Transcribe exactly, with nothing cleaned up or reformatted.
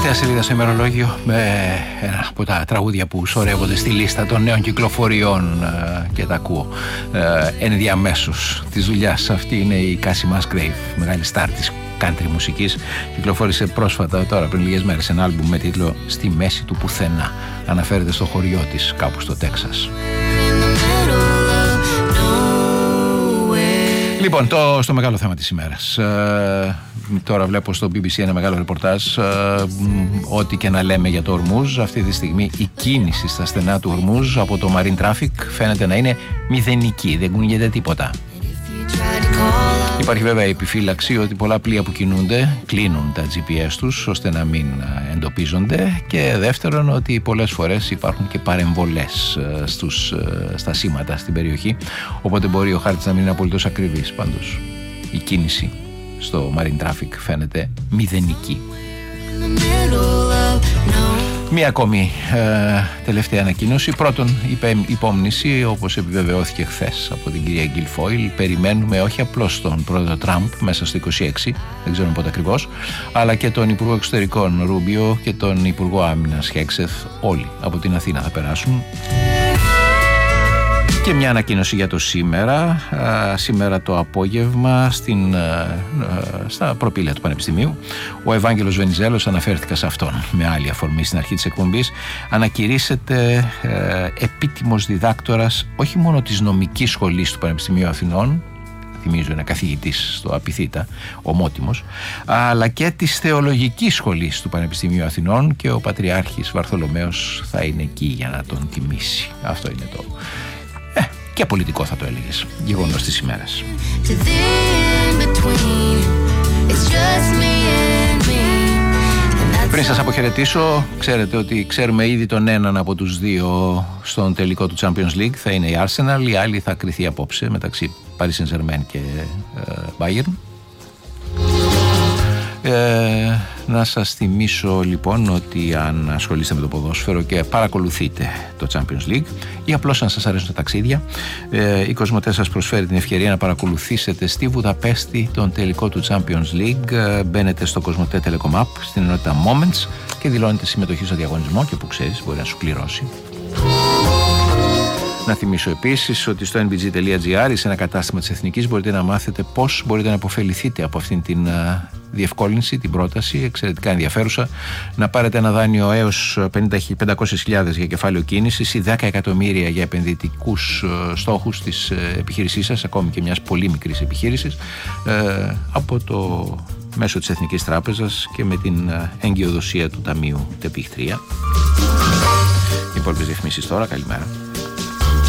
Τελευταία σελίδα στο ημερολόγιο με ένα από τα τραγούδια που σωρεύονται στη λίστα των νέων κυκλοφοριών ε, και τα ακούω ε, ενδιαμέσως της δουλειάς. Αυτή είναι η Cassie Musgrave, μεγάλη στάρ της country μουσικής. Κυκλοφόρησε πρόσφατα, τώρα πριν λίγες μέρες, ένα άλμπουμ με τίτλο «Στη μέση του πουθενά». Αναφέρεται στο χωριό της κάπου στο Τέξας. Λοιπόν, το, στο μεγάλο θέμα της ημέρας. Ε, τώρα βλέπω στο μπι μπι σι ένα μεγάλο ρεπορτάζ. Ε, ό,τι και να λέμε για το Ορμούζ, αυτή τη στιγμή η κίνηση στα στενά του Ορμούζ από το Marine Traffic φαίνεται να είναι μηδενική, δεν κουνιέται τίποτα. Υπάρχει βέβαια η επιφύλαξη ότι πολλά πλοία που κινούνται κλείνουν τα τζι πι ες τους ώστε να μην εντοπίζονται, και δεύτερον ότι πολλές φορές υπάρχουν και παρεμβολές στους, στα σήματα στην περιοχή, οπότε μπορεί ο χάρτης να μην είναι απολύτως ακριβής. Πάντως η κίνηση στο Marine Traffic φαίνεται μηδενική. Μία ακόμη ε, τελευταία ανακοίνωση. Πρώτον, η υπόμνηση, όπως επιβεβαιώθηκε χθες από την κυρία Γκιλφόιλ, περιμένουμε όχι απλώς τον πρόεδρο Τραμπ μέσα στο είκοσι έξι, δεν ξέρω πότε ακριβώς, αλλά και τον Υπουργό Εξωτερικών Ρούμπιο και τον Υπουργό Άμυνας Χέξεθ, όλοι από την Αθήνα θα περάσουν. Και μια ανακοίνωση για το σήμερα. Σήμερα το απόγευμα στην, στα προπήλαια του Πανεπιστημίου, ο Ευάγγελος Βενιζέλος, αναφέρθηκα σε αυτόν με άλλη αφορμή στην αρχή της εκπομπής, ανακηρύσσεται ε, επίτιμος διδάκτορας όχι μόνο της νομικής σχολής του Πανεπιστημίου Αθηνών, θυμίζω είναι καθηγητής στο Απιθύτα, ομότιμος, αλλά και της θεολογικής σχολής του Πανεπιστημίου Αθηνών, και ο Πατριάρχης Βαρθολομαίος θα είναι εκεί για να τον τιμήσει. Αυτό είναι το... Ε, και πολιτικό θα το έλεγες γεγονός της ημέρας. Πριν σας αποχαιρετήσω, ξέρετε ότι ξέρουμε ήδη τον έναν από τους δύο στον τελικό του Champions League, θα είναι η Arsenal, η άλλη θα κριθεί απόψε μεταξύ Paris Saint-Germain και ε, Bayern. Ε, να σας θυμίσω λοιπόν ότι αν ασχολείστε με το ποδόσφαιρο και παρακολουθείτε το Champions League, ή απλώς αν σας αρέσουν τα ταξίδια, ε, η Κοσμοτέ σας προσφέρει την ευκαιρία να παρακολουθήσετε στη Βουδαπέστη τον τελικό του Champions League. Ε, μπαίνετε στο Κοσμοτέ Telecom App στην ενότητα Moments και δηλώνετε συμμετοχή στο διαγωνισμό, και που ξέρεις μπορεί να σου κληρώσει. Να θυμίσω επίσης ότι στο εν μπι τζι τελεία τζι άρ, σε ένα κατάστημα της Εθνικής, μπορείτε να μάθετε πώς μπορείτε να υποφεληθείτε από αυτήν την uh, διευκόλυνση, την πρόταση, εξαιρετικά ενδιαφέρουσα, να πάρετε ένα δάνειο έως πεντακόσιες χιλιάδες για κεφάλαιο κίνησης ή δέκα εκατομμύρια για επενδυτικούς uh, στόχους της uh, επιχείρησής σας, ακόμη και μιας πολύ μικρής επιχείρησης, uh, από το μέσο της Εθνικής Τράπεζας και με την uh, εγκυοδοσία του Ταμείου ΤΕΠΙΧ τρία. Οι υπόλοιπες ρυθμίσεις τώρα. Καλημέρα.